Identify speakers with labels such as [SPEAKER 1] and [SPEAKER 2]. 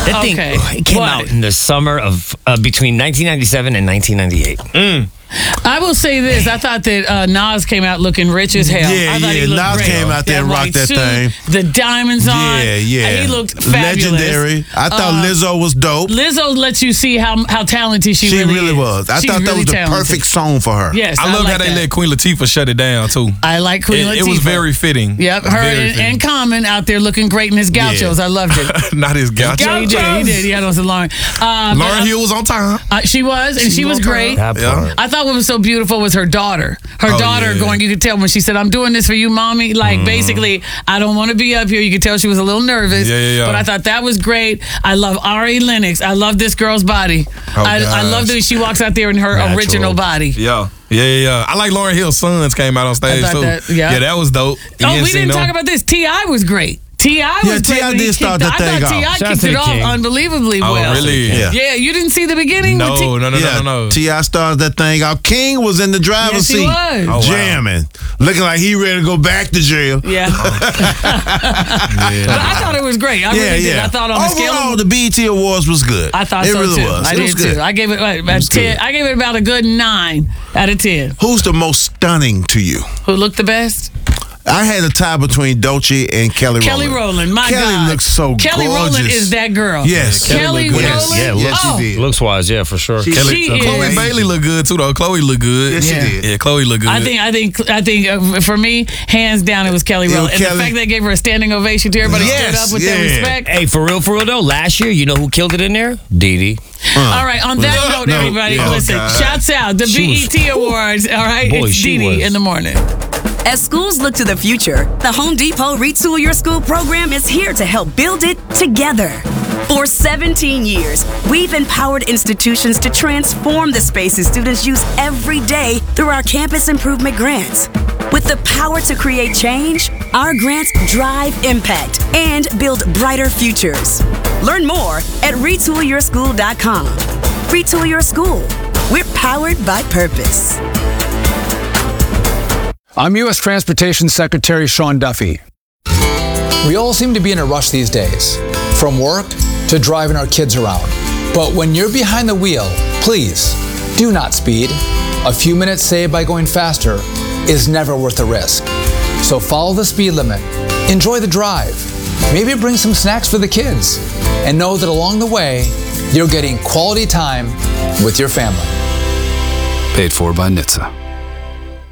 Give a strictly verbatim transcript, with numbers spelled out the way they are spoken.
[SPEAKER 1] That thing,
[SPEAKER 2] Okay.
[SPEAKER 1] it came
[SPEAKER 2] What?
[SPEAKER 1] out in the summer of uh, between nineteen ninety-seven and nineteen ninety-eight.
[SPEAKER 3] Mm.
[SPEAKER 2] I will say this. I thought that uh, Nas came out looking rich as hell.
[SPEAKER 3] Yeah,
[SPEAKER 2] I thought
[SPEAKER 3] yeah,
[SPEAKER 2] he looked
[SPEAKER 3] Nas
[SPEAKER 2] great.
[SPEAKER 3] came out there and
[SPEAKER 2] white
[SPEAKER 3] rocked that
[SPEAKER 2] suit,
[SPEAKER 3] thing.
[SPEAKER 2] The diamonds on.
[SPEAKER 3] Yeah, yeah.
[SPEAKER 2] He looked fabulous.
[SPEAKER 3] Legendary. I thought
[SPEAKER 2] Uh,
[SPEAKER 3] Lizzo was dope.
[SPEAKER 2] Lizzo lets you see how how talented she,
[SPEAKER 3] She
[SPEAKER 2] really,
[SPEAKER 3] really
[SPEAKER 2] is.
[SPEAKER 3] was. I
[SPEAKER 2] She's
[SPEAKER 3] thought that
[SPEAKER 2] really
[SPEAKER 3] was the
[SPEAKER 2] talented.
[SPEAKER 3] perfect song for her.
[SPEAKER 2] Yes,
[SPEAKER 4] I love
[SPEAKER 2] like
[SPEAKER 4] how they
[SPEAKER 2] that.
[SPEAKER 4] let Queen Latifah shut it down too.
[SPEAKER 2] I like Queen
[SPEAKER 4] It,
[SPEAKER 2] Latifah.
[SPEAKER 4] it was very fitting.
[SPEAKER 2] Yep, her
[SPEAKER 4] Very
[SPEAKER 2] and,
[SPEAKER 4] fitting.
[SPEAKER 2] and Common out there looking great in his gauchos.
[SPEAKER 3] Yeah.
[SPEAKER 2] I loved it.
[SPEAKER 4] Not his gaucho.
[SPEAKER 2] Yeah, he did. He did. He had on some Lauren. Uh, but,
[SPEAKER 4] Lauren
[SPEAKER 2] uh,
[SPEAKER 4] Hill was on time.
[SPEAKER 2] Uh, she was, and she,
[SPEAKER 4] She
[SPEAKER 2] was
[SPEAKER 4] was on
[SPEAKER 2] great.
[SPEAKER 1] That
[SPEAKER 4] Yeah.
[SPEAKER 1] part.
[SPEAKER 2] I thought what was so beautiful was her daughter. Her
[SPEAKER 4] Oh,
[SPEAKER 2] daughter
[SPEAKER 4] yeah.
[SPEAKER 2] going, you could tell when she said, I'm doing this for you, mommy. Like, basically, I don't want to be up here. You could tell she was a little nervous.
[SPEAKER 4] Yeah, yeah, yeah.
[SPEAKER 2] But I thought that was great. I love Ari Lennox. I love this girl's body.
[SPEAKER 4] Oh,
[SPEAKER 2] I, I
[SPEAKER 4] gosh.
[SPEAKER 2] love that she walks out there in her
[SPEAKER 1] Natural.
[SPEAKER 2] original body.
[SPEAKER 4] Yeah. Yeah, yeah, yeah. I like Lauren Hill's sons came out on stage
[SPEAKER 2] thought
[SPEAKER 4] too.
[SPEAKER 2] that- yeah.
[SPEAKER 4] yeah, that was dope. You
[SPEAKER 2] Oh, we
[SPEAKER 4] see
[SPEAKER 2] didn't
[SPEAKER 4] them?
[SPEAKER 2] talk about this. T I was great. T I
[SPEAKER 3] Yeah,
[SPEAKER 2] was
[SPEAKER 3] T I
[SPEAKER 2] great when
[SPEAKER 3] did
[SPEAKER 2] he
[SPEAKER 3] start
[SPEAKER 2] kicked-
[SPEAKER 3] the
[SPEAKER 2] I
[SPEAKER 3] thing
[SPEAKER 2] thought
[SPEAKER 3] off.
[SPEAKER 2] T I
[SPEAKER 1] Shout out
[SPEAKER 2] kicked
[SPEAKER 1] to
[SPEAKER 2] it
[SPEAKER 1] the
[SPEAKER 2] off
[SPEAKER 1] King.
[SPEAKER 2] unbelievably
[SPEAKER 4] Oh,
[SPEAKER 2] well.
[SPEAKER 4] really?
[SPEAKER 3] Yeah.
[SPEAKER 2] Yeah, you didn't see the beginning?
[SPEAKER 4] No,
[SPEAKER 2] with T-
[SPEAKER 4] no, no,
[SPEAKER 3] Yeah,
[SPEAKER 4] no, no.
[SPEAKER 3] T I started that thing out. King was in the driver's
[SPEAKER 2] Yes, he
[SPEAKER 3] seat,
[SPEAKER 2] was.
[SPEAKER 4] Oh, wow.
[SPEAKER 3] jamming, looking like he ready to go back to jail.
[SPEAKER 2] Yeah. But I thought it was great. I
[SPEAKER 3] yeah,
[SPEAKER 2] really did.
[SPEAKER 3] yeah.
[SPEAKER 2] I thought on the scale
[SPEAKER 3] Overall,
[SPEAKER 2] of
[SPEAKER 3] the B E T Awards was good.
[SPEAKER 2] I thought
[SPEAKER 3] it
[SPEAKER 2] so
[SPEAKER 3] really
[SPEAKER 2] too.
[SPEAKER 3] was.
[SPEAKER 2] I
[SPEAKER 3] it
[SPEAKER 2] did
[SPEAKER 3] was good.
[SPEAKER 2] too. I gave it, what, about
[SPEAKER 3] was
[SPEAKER 2] ten.
[SPEAKER 3] good.
[SPEAKER 2] I gave it about a good nine out of ten.
[SPEAKER 3] Who's the most stunning to you?
[SPEAKER 2] Who looked the best?
[SPEAKER 3] I had a tie between Dolce and Kelly
[SPEAKER 2] Kelly
[SPEAKER 3] Rowland.
[SPEAKER 2] Rowland. My
[SPEAKER 3] Kelly
[SPEAKER 2] God.
[SPEAKER 3] looks so
[SPEAKER 2] Kelly
[SPEAKER 3] gorgeous.
[SPEAKER 2] Rowland is that girl.
[SPEAKER 3] Yes,
[SPEAKER 2] Kelly
[SPEAKER 3] looked good.
[SPEAKER 2] Rowland.
[SPEAKER 1] Yeah,
[SPEAKER 3] Yes,
[SPEAKER 1] looks,
[SPEAKER 3] she
[SPEAKER 2] Oh.
[SPEAKER 3] did.
[SPEAKER 1] looks wise, yeah, for sure.
[SPEAKER 3] She-
[SPEAKER 4] Kelly,
[SPEAKER 2] She
[SPEAKER 4] Chloe
[SPEAKER 2] is-
[SPEAKER 4] Bailey looked good too though. Chloe looked good.
[SPEAKER 3] Yes, she
[SPEAKER 2] Yeah.
[SPEAKER 3] did.
[SPEAKER 4] Yeah, Chloe looked good.
[SPEAKER 2] I think, I think, I think, uh, for me, hands down, it was Kelly
[SPEAKER 3] It was
[SPEAKER 2] Rowland. And
[SPEAKER 3] Kelly.
[SPEAKER 2] the fact they gave her a standing ovation to everybody
[SPEAKER 3] Yes,
[SPEAKER 2] stood up with their
[SPEAKER 3] yeah.
[SPEAKER 2] respect.
[SPEAKER 1] Hey, for real, for real though, last year, you know who killed it in there? Dee Dee.
[SPEAKER 2] All right, on that
[SPEAKER 3] Uh,
[SPEAKER 2] note,
[SPEAKER 3] no,
[SPEAKER 2] everybody,
[SPEAKER 3] yeah.
[SPEAKER 2] listen,
[SPEAKER 3] Oh, God.
[SPEAKER 2] shouts out the
[SPEAKER 1] She
[SPEAKER 2] B E T
[SPEAKER 1] was-
[SPEAKER 2] Awards. All right,
[SPEAKER 1] Boy,
[SPEAKER 2] it's
[SPEAKER 1] she
[SPEAKER 2] Dee Dee
[SPEAKER 1] was.
[SPEAKER 2] in the morning.
[SPEAKER 5] As schools look to the future, the Home Depot Retool Your School program is here to help build it together. For seventeen years, we've empowered institutions to transform the spaces students use every day through our campus improvement grants. With the power to create change, our grants drive impact and build brighter futures. Learn more at retool your school dot com. Retool Your School. We're powered by purpose.
[SPEAKER 6] I'm U S Transportation Secretary Sean Duffy. We all seem to be in a rush these days, from work to driving our kids around. But when you're behind the wheel, please do not speed. A few minutes saved by going faster is never worth the risk. So follow the speed limit, enjoy the drive, maybe bring some snacks for the kids, and know that along the way, you're getting quality time with your family.
[SPEAKER 7] Paid for by N H T S A.